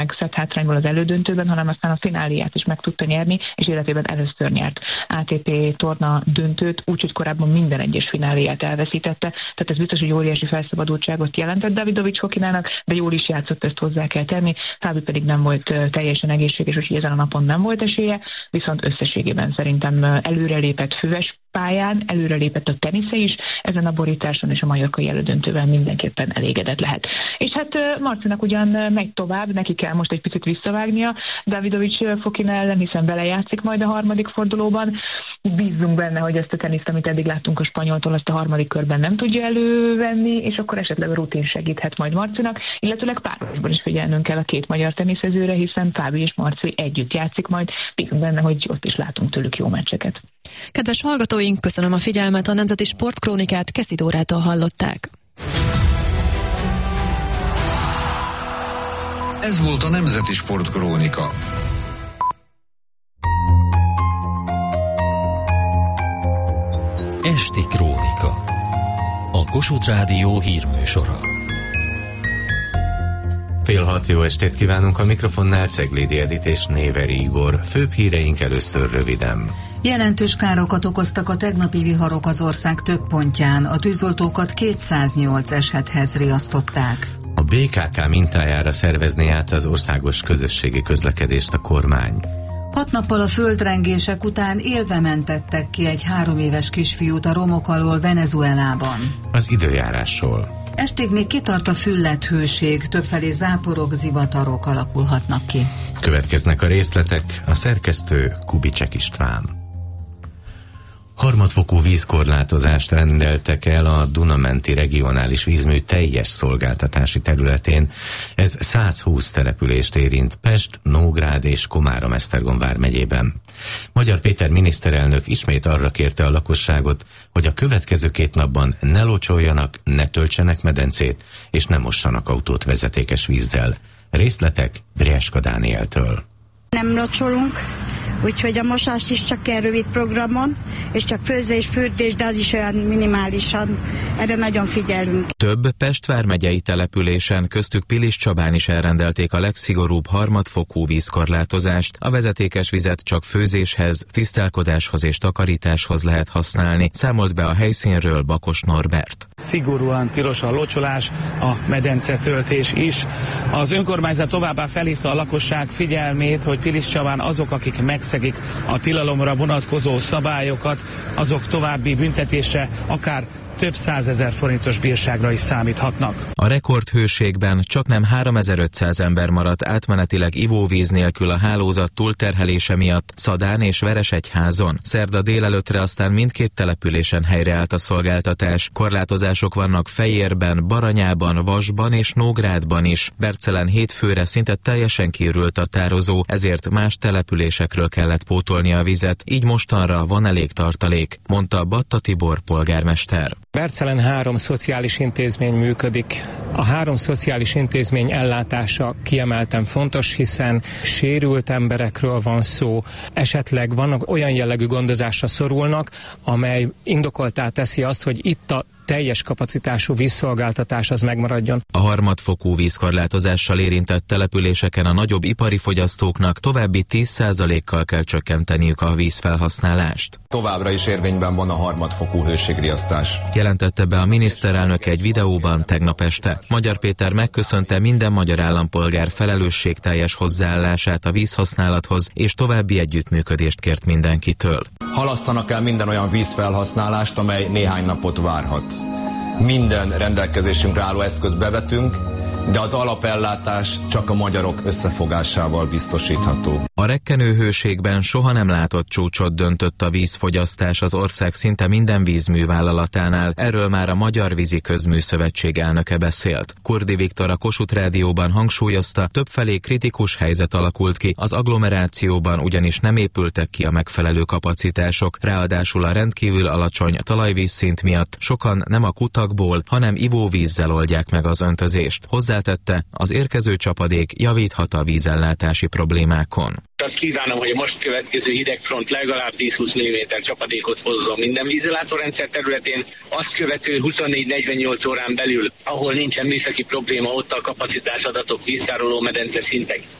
szett hátrányból az elődöntőben, hanem aztán a fináliát is meg tudta nyerni, és életében először nyert ATP torna döntőt, úgyhogy korábban minden egyes fináliát elveszítette. Tehát ez biztos, hogy óriási felszabadultságot jelentett Davidovich Fokinának, de jól is játszott, ezt hozzá kell tenni. Fábi pedig nem volt teljesen egészséges, úgyhogy ezen a napon nem volt esélye, viszont összességében szerintem előrelépett füves pályán, előrelépett a tenisze is, ezen a borításon és a majorkai elődöntővel mindenképpen elégedett lehet. És hát Marcinak ugyan megy tovább, neki kell most egy picit visszavágnia Davidovich Fokina ellen, hiszen belejátszik majd a harmadik fordulóban. Bízzunk benne, hogy ezt a teniszt, amit eddig láttunk a spanyoltól, azt a harmadik körben nem tudja elővenni, és akkor esetleg a rutin segíthet majd Marcinak, illetőleg párosban is figyelnünk kell a két magyar teniszezőre, hiszen Fábi és Marci együtt játszik majd. Bízunk benne, hogy ott is látunk tőlük jó meccseket. Kedves hallgatóink, köszönöm a figyelmet, a Nemzeti Sportkrónikát Keszi Dórától hallották. Ez volt a Nemzeti Sportkrónika. Esti Krónika. A Kossuth Rádió hírműsora. 5:30 jó estét kívánunk, a mikrofonnál Ceglédi Edit és Néveri Igor. Főbb híreink először röviden. Jelentős károkat okoztak a tegnapi viharok az ország több pontján. A tűzoltókat 208 esethez riasztották. A BKK mintájára szervezné át az országos közösségi közlekedést a kormány. 6 nappal a földrengések után élve mentettek ki egy 3 éves kisfiút a romok alól Venezuelában. Az időjárásról. Estig még kitart a fülledt hőség, többfelé záporok, zivatarok alakulhatnak ki. Következnek a részletek, a szerkesztő Kubicek István. Harmadfokú vízkorlátozást rendeltek el a Duna-menti regionális vízmű teljes szolgáltatási területén. Ez 120 települést érint Pest, Nógrád és Komárom-Esztergom vármegyében. Magyar Péter miniszterelnök ismét arra kérte a lakosságot, hogy a következő 2 napban ne locsoljanak, ne töltsenek medencét és ne mossanak autót vezetékes vízzel. Részletek Brieska Dánieltől. Nem locsolunk, úgyhogy a mosás is csak ilyen rövid programon, és csak főzés, fürdés, de az is olyan minimálisan. Erre nagyon figyelünk. Több Pest vármegyei településen, köztük Piliscsabán is elrendelték a legszigorúbb harmadfokú vízkorlátozást. A vezetékes vizet csak főzéshez, tisztálkodáshoz és takarításhoz lehet használni, számolt be a helyszínről Bakos Norbert. Szigorúan tilos a locsolás, a medencetöltés is. Az önkormányzat továbbá felhívta a lakosság figyelmét, hogy Piliscsabán azok, akik megszegik a tilalomra vonatkozó szabályokat, azok további büntetésre, akár több 100 000 forintos bírságra is számíthatnak. A rekordhőségben csaknem 3500 ember maradt átmenetileg ivóvíz nélkül a hálózat túlterhelése miatt Szadán és Veresegyházon. Szerda délelőttre aztán mindkét településen helyreállt a szolgáltatás. Korlátozások vannak Fejérben, Baranyában, Vasban és Nógrádban is. Bercelen hétfőre szinte teljesen kiürült a tározó, ezért más településekről kellett pótolni a vizet, így mostanra van elég tartalék, mondta Batta Tibor polgármester. Bercelen 3 szociális intézmény működik. A 3 szociális intézmény ellátása kiemelten fontos, hiszen sérült emberekről van szó, esetleg vannak olyan jellegű gondozásra szorulnak, amely indokoltá teszi azt, hogy itt a teljes kapacitású vízszolgáltatás az megmaradjon. A harmadfokú vízkorlátozással érintett településeken a nagyobb ipari fogyasztóknak további 10%-kal kell csökkenteniük a vízfelhasználást. Továbbra is érvényben van a harmadfokú hőségriasztás. Jelentette be a miniszterelnök egy videóban tegnap este. Magyar Péter megköszönte minden magyar állampolgár felelősségteljes hozzáállását a vízhasználathoz, és további együttműködést kért mindenkitől. Halasszanak el minden olyan vízfelhasználást, amely néhány napot várhat. Minden rendelkezésünkre álló eszközt bevetünk, de az alapellátás csak a magyarok összefogásával biztosítható. A rekkenő hőségben soha nem látott csúcsot döntött a vízfogyasztás az ország szinte minden vízművállalatánál. Erről már a Magyar Vízi Közműszövetség elnöke beszélt. Kurdi Viktor a Kossuth Rádióban hangsúlyozta, többfelé kritikus helyzet alakult ki, az agglomerációban ugyanis nem épültek ki a megfelelő kapacitások, ráadásul a rendkívül alacsony talajvízszint miatt sokan nem a kutakból, hanem ivóvízzel oldják meg az öntözést. Hozzátette, az érkező csapadék javíthat a vízellátási problémákon. azt kívánom, hogy a most következő hidegfront legalább 10-20 mm csapadékot hozzon minden vízellátórendszer területén, azt követő 24-48 órán belül, ahol nincsen műszaki probléma, ott a kapacitásadatok, víztároló medence szintek